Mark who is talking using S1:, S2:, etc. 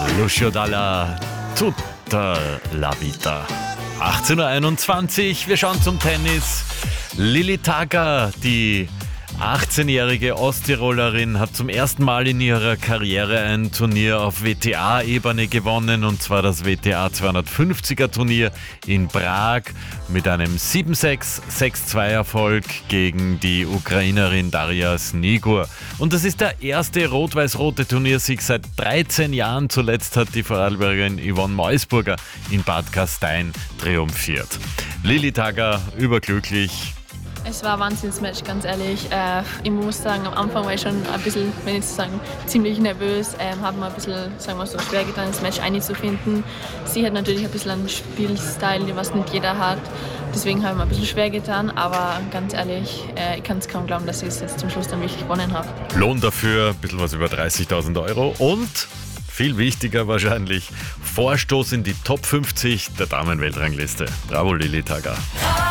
S1: Lucio Dalla, tutta la vita. 18.21 Uhr, wir schauen zum Tennis. Lilli Tagger, die 18-jährige Osttirolerin, hat zum ersten Mal in ihrer Karriere ein Turnier auf WTA-Ebene gewonnen, und zwar das WTA 250er Turnier in Prag mit einem 7-6, 6-2 Erfolg gegen die Ukrainerin Daria Snegur. Und das ist der erste rot-weiß-rote Turniersieg seit 13 Jahren. Zuletzt hat die Vorarlbergerin Yvonne Meusburger in Bad Gastein triumphiert. Lilli Tagger überglücklich.
S2: Es war ein Wahnsinnsmatch, ganz ehrlich. Ich muss sagen, am Anfang war ich schon ein bisschen, wenn ich sagen, ziemlich nervös. Habe mir ein bisschen, sagen wir so, schwer getan, das Match einzufinden. Sie hat natürlich ein bisschen einen Spielstil, was nicht jeder hat. Deswegen habe ich mir ein bisschen schwer getan. Aber ganz ehrlich, ich kann es kaum glauben, dass ich es jetzt zum Schluss dann wirklich gewonnen habe.
S1: Lohn dafür, ein bisschen was über 30.000 Euro und, viel wichtiger wahrscheinlich, Vorstoß in die Top 50 der Damenweltrangliste. Bravo, Lilli Tagger.